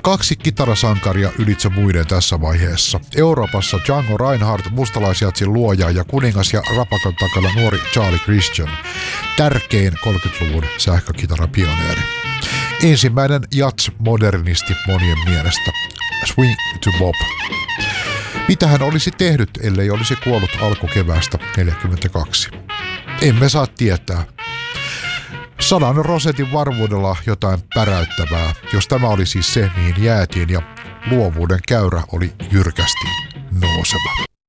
2 kitarasankaria ylitse muiden tässä vaiheessa. Euroopassa Django Reinhardt, mustalaisjatsin luoja ja kuningas ja rapakon takana nuori Charlie Christian, tärkein 30-luvun sähkökitarapioneeri. Ensimmäinen jats-modernisti monien mielestä. Swing to Bob. Mitä hän olisi tehnyt, ellei olisi kuollut alkukeväästä 1942? Emme saa tietää. 100% varmuudella jotain päräyttävää, jos tämä oli siis se, mihin jäätiin, ja luovuuden käyrä oli jyrkästi nouseva.